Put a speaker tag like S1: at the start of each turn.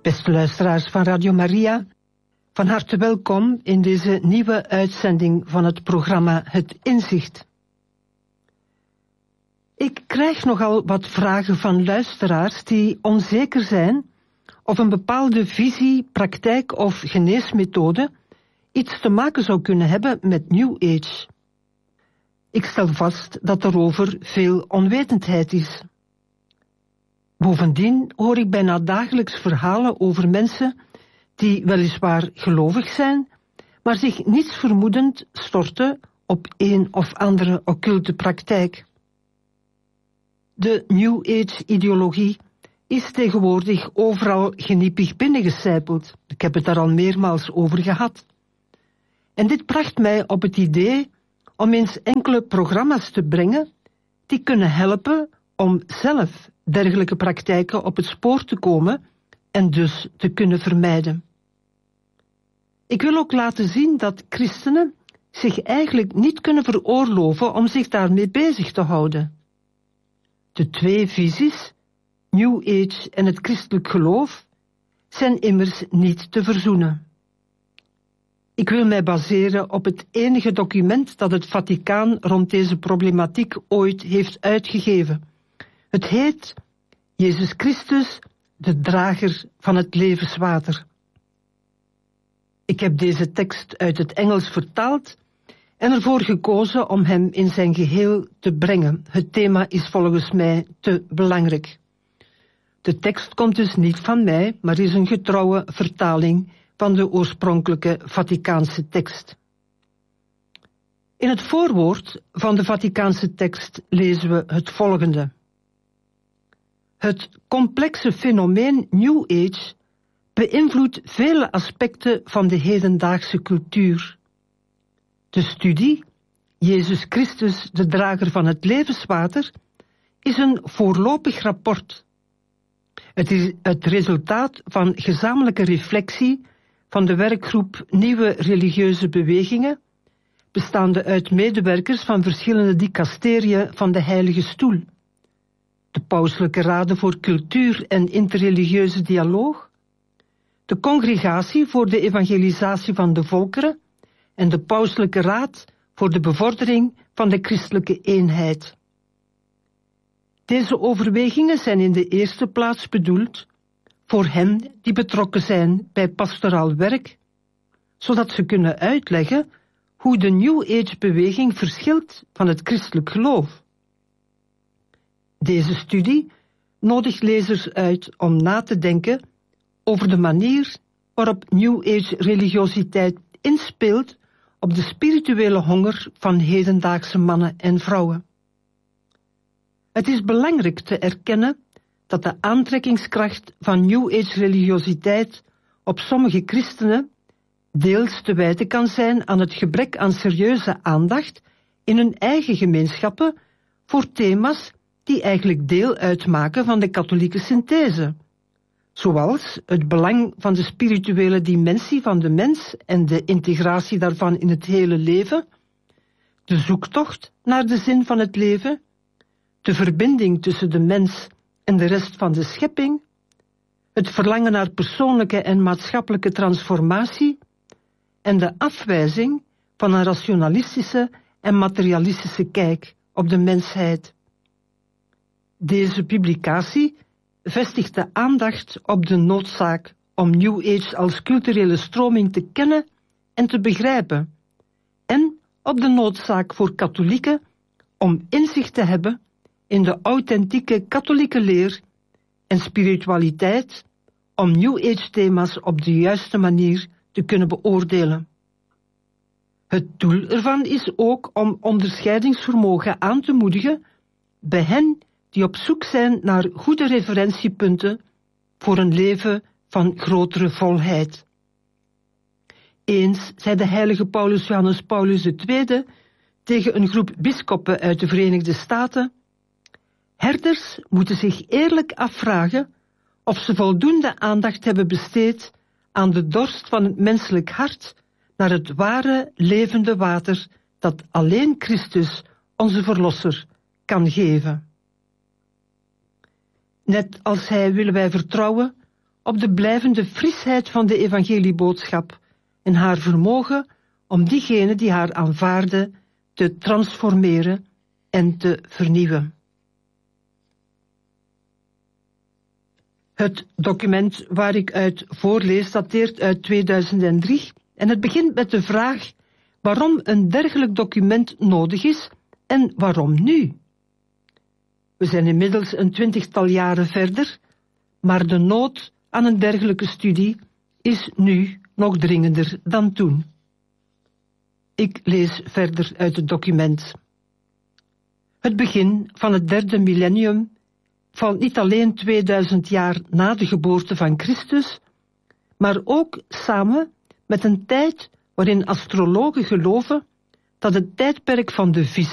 S1: Beste luisteraars van Radio Maria, van harte welkom in deze nieuwe uitzending van het programma Het Inzicht. Ik krijg nogal wat vragen van luisteraars die onzeker zijn of een bepaalde visie, praktijk of geneesmethode iets te maken zou kunnen hebben met New Age. Ik stel vast dat er over veel onwetendheid is. Bovendien hoor ik bijna dagelijks verhalen over mensen die weliswaar gelovig zijn, maar zich niets vermoedend storten op een of andere occulte praktijk. De New Age-ideologie is tegenwoordig overal geniepig binnengecijpeld. Ik heb het daar al meermaals over gehad. En dit bracht mij op het idee om eens enkele programma's te brengen die kunnen helpen om zelf dergelijke praktijken op het spoor te komen en dus te kunnen vermijden. Ik wil ook laten zien dat christenen zich eigenlijk niet kunnen veroorloven om zich daarmee bezig te houden. De twee visies, New Age en het christelijk geloof, zijn immers niet te verzoenen. Ik wil mij baseren op het enige document dat het Vaticaan rond deze problematiek ooit heeft uitgegeven. Het heet Jezus Christus, de drager van het levenswater. Ik heb deze tekst uit het Engels vertaald en ervoor gekozen om hem in zijn geheel te brengen. Het thema is volgens mij te belangrijk. De tekst komt dus niet van mij, maar is een getrouwe vertaling van de oorspronkelijke Vaticaanse tekst. In het voorwoord van de Vaticaanse tekst lezen we het volgende. Het complexe fenomeen New Age beïnvloedt vele aspecten van de hedendaagse cultuur. De studie, Jezus Christus, de drager van het levenswater, is een voorlopig rapport. Het is het resultaat van gezamenlijke reflectie van de werkgroep Nieuwe Religieuze Bewegingen, bestaande uit medewerkers van verschillende dicasteriën van de Heilige Stoel, de Pauselijke Raden voor Cultuur en Interreligieuze Dialoog, de Congregatie voor de Evangelisatie van de Volkeren en de Pauselijke Raad voor de Bevordering van de Christelijke Eenheid. Deze overwegingen zijn in de eerste plaats bedoeld voor hen die betrokken zijn bij pastoraal werk, zodat ze kunnen uitleggen hoe de New Age-beweging verschilt van het christelijk geloof. Deze studie nodigt lezers uit om na te denken over de manier waarop New Age-religiositeit inspeelt op de spirituele honger van hedendaagse mannen en vrouwen. Het is belangrijk te erkennen dat de aantrekkingskracht van New Age-religiositeit op sommige christenen deels te wijten kan zijn aan het gebrek aan serieuze aandacht in hun eigen gemeenschappen voor thema's die eigenlijk deel uitmaken van de katholieke synthese, zoals het belang van de spirituele dimensie van de mens en de integratie daarvan in het hele leven, de zoektocht naar de zin van het leven, de verbinding tussen de mens en de rest van de schepping, het verlangen naar persoonlijke en maatschappelijke transformatie en de afwijzing van een rationalistische en materialistische kijk op de mensheid. Deze publicatie vestigt de aandacht op de noodzaak om New Age als culturele stroming te kennen en te begrijpen, en op de noodzaak voor katholieken om inzicht te hebben in de authentieke katholieke leer en spiritualiteit om New Age-thema's op de juiste manier te kunnen beoordelen. Het doel ervan is ook om onderscheidingsvermogen aan te moedigen bij hen die op zoek zijn naar goede referentiepunten voor een leven van grotere volheid. Eens zei de heilige Paulus Johannes Paulus II tegen een groep bisschoppen uit de Verenigde Staten: herders moeten zich eerlijk afvragen of ze voldoende aandacht hebben besteed aan de dorst van het menselijk hart naar het ware levende water dat alleen Christus, onze Verlosser, kan geven. Net als hij willen wij vertrouwen op de blijvende frisheid van de evangelieboodschap en haar vermogen om diegenen die haar aanvaarden te transformeren en te vernieuwen. Het document waar ik uit voorlees dateert uit 2003 en het begint met de vraag waarom een dergelijk document nodig is en waarom nu. We zijn inmiddels een 20-tal jaren verder, maar de nood aan een dergelijke studie is nu nog dringender dan toen. Ik lees verder uit het document. Het begin van het 3e millennium valt niet alleen 2000 jaar na de geboorte van Christus, maar ook samen met een tijd waarin astrologen geloven dat het tijdperk van de vis